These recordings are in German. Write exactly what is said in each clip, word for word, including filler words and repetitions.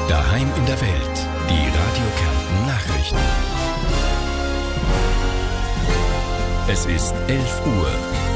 Daheim in der Welt. Die Radio Kärnten Nachrichten. Es ist elf Uhr.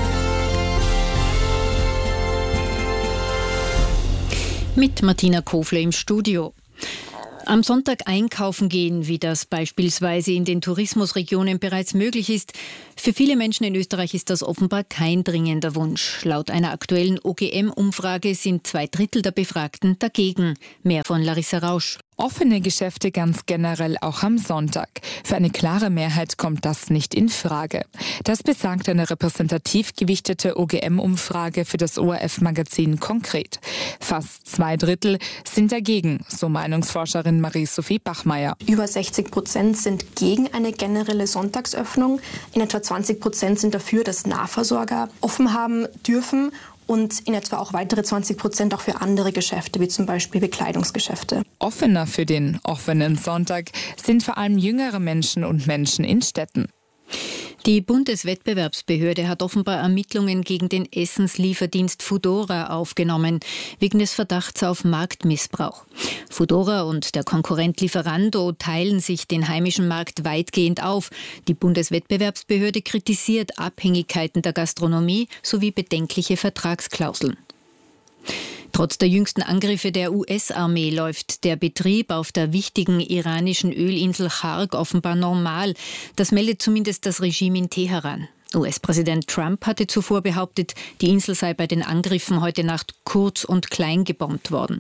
Mit Martina Kofler im Studio. Am Sonntag einkaufen gehen, wie das beispielsweise in den Tourismusregionen bereits möglich ist. Für viele Menschen in Österreich ist das offenbar kein dringender Wunsch. Laut einer aktuellen O G M-Umfrage sind zwei Drittel der Befragten dagegen. Mehr von Larissa Rausch. Offene Geschäfte ganz generell auch am Sonntag. Für eine klare Mehrheit kommt das nicht in Frage. Das besagt eine repräsentativ gewichtete O G M-Umfrage für das O R F-Magazin konkret. Fast zwei Drittel sind dagegen, so Meinungsforscherin Marie-Sophie Bachmeier. Über sechzig Prozent sind gegen eine generelle Sonntagsöffnung. In etwa zwanzig Prozent sind dafür, dass Nahversorger offen haben dürfen. Und in etwa auch weitere zwanzig Prozent auch für andere Geschäfte, wie zum Beispiel Bekleidungsgeschäfte. Offener für den offenen Sonntag sind vor allem jüngere Menschen und Menschen in Städten. Die Bundeswettbewerbsbehörde hat offenbar Ermittlungen gegen den Essenslieferdienst Foodora aufgenommen, wegen des Verdachts auf Marktmissbrauch. Foodora und der Konkurrent Lieferando teilen sich den heimischen Markt weitgehend auf. Die Bundeswettbewerbsbehörde kritisiert Abhängigkeiten der Gastronomie sowie bedenkliche Vertragsklauseln. Trotz der jüngsten Angriffe der U S-Armee läuft der Betrieb auf der wichtigen iranischen Ölinsel Chark offenbar normal. Das meldet zumindest das Regime in Teheran. U S-Präsident Trump hatte zuvor behauptet, die Insel sei bei den Angriffen heute Nacht kurz und klein gebombt worden.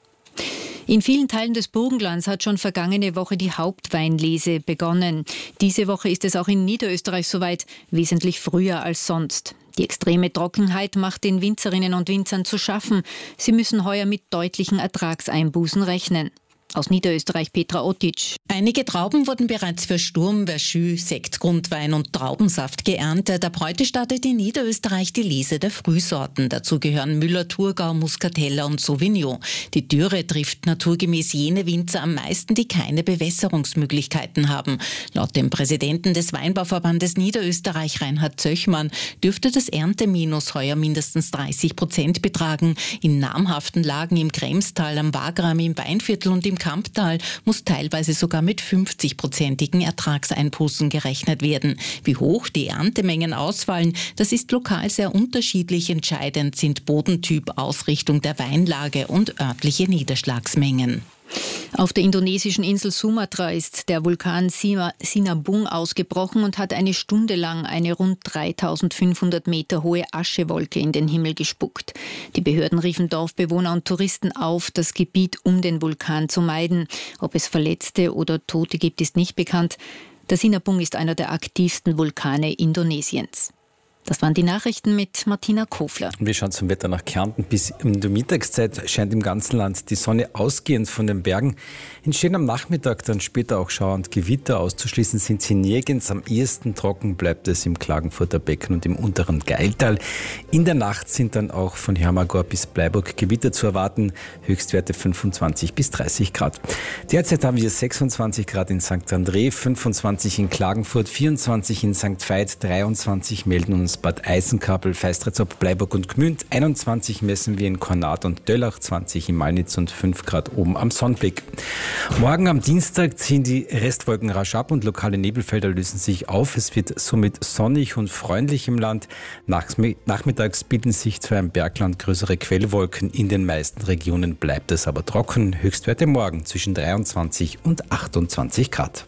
In vielen Teilen des Burgenlands hat schon vergangene Woche die Hauptweinlese begonnen. Diese Woche ist es auch in Niederösterreich soweit, wesentlich früher als sonst. Die extreme Trockenheit macht den Winzerinnen und Winzern zu schaffen. Sie müssen heuer mit deutlichen Ertragseinbußen rechnen. Aus Niederösterreich Petra Otic. Einige Trauben wurden bereits für Sturm, Verschü, Sekt, Grundwein und Traubensaft geerntet. Ab heute startet in Niederösterreich die Lese der Frühsorten. Dazu gehören Müller, Thurgau, Muscatella und Sauvignon. Die Dürre trifft naturgemäß jene Winzer am meisten, die keine Bewässerungsmöglichkeiten haben. Laut dem Präsidenten des Weinbauverbandes Niederösterreich, Reinhard Zöchmann, dürfte das Ernteminus heuer mindestens dreißig Prozent betragen. In namhaften Lagen im Kremstal, am Wagram, im Weinviertel und im Kamptal muss teilweise sogar mit fünfzig-prozentigen Ertragseinbußen gerechnet werden. Wie hoch die Erntemengen ausfallen, das ist lokal sehr unterschiedlich. Entscheidend sind Bodentyp, Ausrichtung der Weinlage und örtliche Niederschlagsmengen. Auf der indonesischen Insel Sumatra ist der Vulkan Sinabung ausgebrochen und hat eine Stunde lang eine rund dreitausendfünfhundert Meter hohe Aschewolke in den Himmel gespuckt. Die Behörden riefen Dorfbewohner und Touristen auf, das Gebiet um den Vulkan zu meiden. Ob es Verletzte oder Tote gibt, ist nicht bekannt. Der Sinabung ist einer der aktivsten Vulkane Indonesiens. Das waren die Nachrichten mit Martina Kofler. Wir schauen zum Wetter nach Kärnten. Bis in der Mittagszeit scheint im ganzen Land die Sonne ausgehend von den Bergen. Entstehen am Nachmittag dann später auch Schauer und Gewitter. Auszuschließen sind sie nirgends. Am ehesten trocken bleibt es im Klagenfurter Becken und im unteren Geiltal. In der Nacht sind dann auch von Hermagor bis Bleiburg Gewitter zu erwarten. Höchstwerte fünfundzwanzig bis dreißig Grad. Derzeit haben wir sechsundzwanzig Grad in Sankt André, fünfundzwanzig in Klagenfurt, vierundzwanzig in Sankt Veit, dreiundzwanzig melden uns Bad Eisenkabel, Feistritz-Ob, Bleiburg und Gmünd. einundzwanzig messen wir in Kornat und Döllach, zwanzig in Malnitz und fünf Grad oben am Sonnbeck. Morgen am Dienstag ziehen die Restwolken rasch ab und lokale Nebelfelder lösen sich auf. Es wird somit sonnig und freundlich im Land. Nachmittags bilden sich zwar im Bergland größere Quellwolken. In den meisten Regionen bleibt es aber trocken. Höchstwerte morgen zwischen dreiundzwanzig und achtundzwanzig Grad.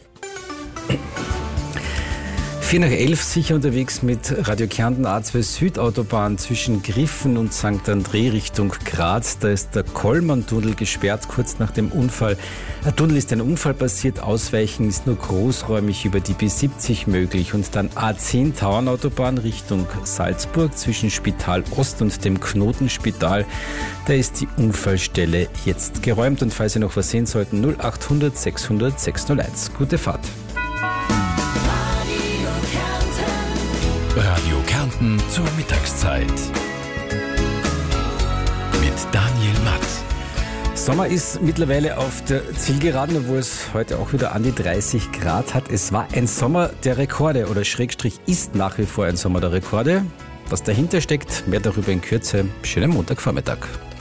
vier nach elf sicher unterwegs mit Radio Kärnten A zwei Südautobahn zwischen Griffen und Sankt André Richtung Graz. Da ist der Kollmann-Tunnel gesperrt, kurz nach dem Unfall. Der Tunnel ist ein Unfall passiert, Ausweichen ist nur großräumig über die B siebzig möglich. Und dann A zehn Tauernautobahn Richtung Salzburg zwischen Spital Ost und dem Knotenspital. Da ist die Unfallstelle jetzt geräumt. Und falls Sie noch was sehen sollten, null achthundert sechshundert sechshunderteins. Gute Fahrt. Radio Kärnten zur Mittagszeit. Mit Daniel Matt. Sommer ist mittlerweile auf der Zielgeraden, obwohl es heute auch wieder an die dreißig Grad hat. Es war ein Sommer der Rekorde oder Schrägstrich ist nach wie vor ein Sommer der Rekorde. Was dahinter steckt, mehr darüber in Kürze. Schönen Montagvormittag.